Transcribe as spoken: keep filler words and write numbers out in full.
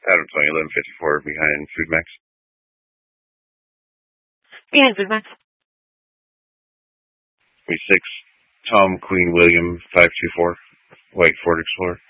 Adam twenty, eleven fifty-four behind Food Max. Behind Food Max. We six, Tom Queen William five two four, White Ford Explorer.